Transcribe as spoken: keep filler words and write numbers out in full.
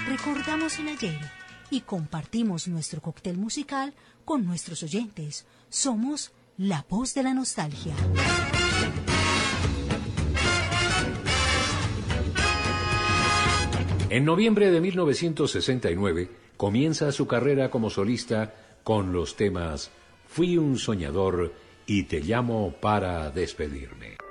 Recordamos el ayer y compartimos nuestro cóctel musical con nuestros oyentes. Somos la voz de la nostalgia. En noviembre de mil novecientos sesenta y nueve comienza su carrera como solista con los temas Fui un soñador y Te llamo para despedirme.